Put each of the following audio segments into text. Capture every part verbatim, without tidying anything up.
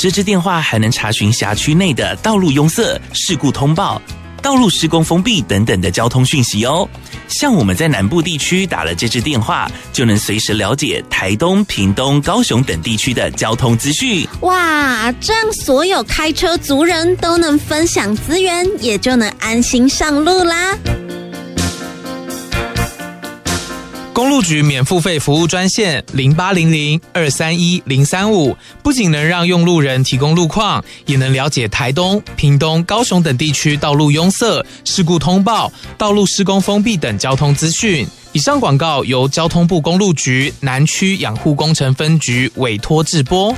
这支电话还能查询辖区内的道路拥塞、事故通报、道路施工封闭等等的交通讯息哦。像我们在南部地区打了这支电话，就能随时了解台东、屏东、高雄等地区的交通资讯。 哇，这样所有开车族人都能分享资源，也就能安心上路啦。 公路局免付费服务专线零八零零二三一零三五，不仅能让用路人提供路况，也能了解台东、屏东、高雄等地区道路拥塞、事故通报、道路施工封闭等交通资讯。以上广告由交通部公路局南区养护工程分局委托制播。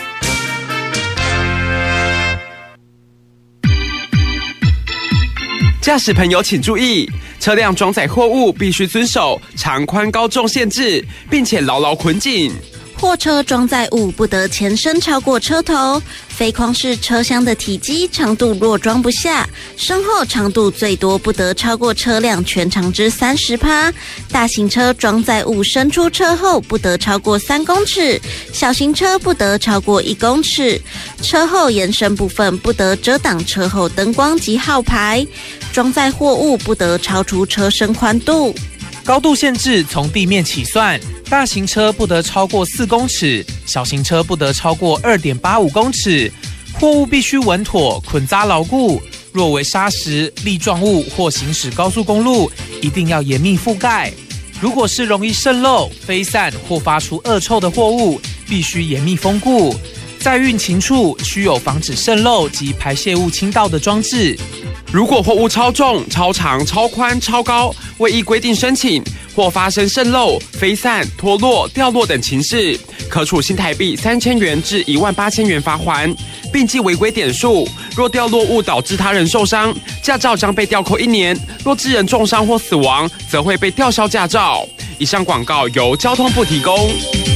驾驶朋友请注意，车辆装载货物必须遵守长宽高重限制，并且牢牢捆紧。 货车装载物不得前伸超过车头，非框式车厢的体积长度若装不下，身后长度最多不得超过车辆全长之 百分之三十。大型车装载物伸出车后不得超过三公尺，小型车不得超过一公尺。车后延伸部分不得遮挡车后灯光及号牌，装载货物不得超出车身宽度。 高度限制从地面起算，大型车不得超过四公尺，小型车不得超过 二点八五公尺。货物必须稳妥捆扎牢固，若为砂石、粒状物或行驶高速公路，一定要严密覆盖。如果是容易渗漏、飞散或发出恶臭的货物，必须严密封固。在运勤处需有防止渗漏及排泄物倾倒的装置。 如果货物超重、超长、超宽、超高，未依规定申请，或发生渗漏、飞散、脱落、掉落等情事，可处新台币三千元至一万八千元罚锾，并记违规点数。若掉落物导致他人受伤，驾照将被吊扣一年；若致人重伤或死亡，则会被吊销驾照。以上广告由交通部提供。